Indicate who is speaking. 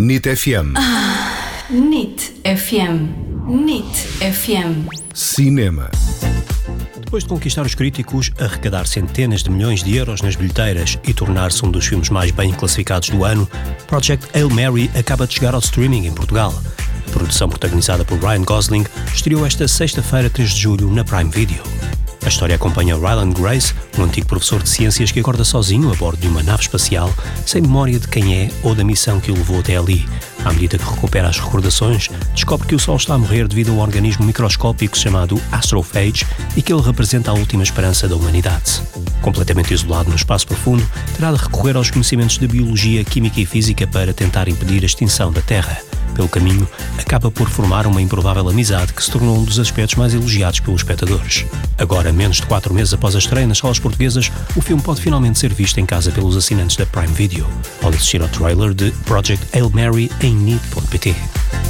Speaker 1: NIT FM.
Speaker 2: NIT FM. NIT FM.
Speaker 1: Cinema.
Speaker 3: Depois de conquistar os críticos, arrecadar centenas de milhões de euros nas bilheteiras e tornar-se um dos filmes mais bem classificados do ano, Project Hail Mary acaba de chegar ao streaming em Portugal. A produção, protagonizada por Ryan Gosling, estreou esta sexta-feira, 3 de julho, na Prime Video. A história acompanha Ryland Grace, um antigo professor de ciências que acorda sozinho a bordo de uma nave espacial, sem memória de quem é ou da missão que o levou até ali. À medida que recupera as recordações, descobre que o Sol está a morrer devido a um organismo microscópico chamado Astrophage e que ele representa a última esperança da humanidade. Completamente isolado no espaço profundo, terá de recorrer aos conhecimentos de biologia, química e física para tentar impedir a extinção da Terra. Pelo caminho, acaba por formar uma improvável amizade que se tornou um dos aspectos mais elogiados pelos espectadores. Agora, menos de 4 meses após a estreia nas salas portuguesas, o filme pode finalmente ser visto em casa pelos assinantes da Prime Video. Pode assistir ao trailer de Project Hail Mary em NIT.pt.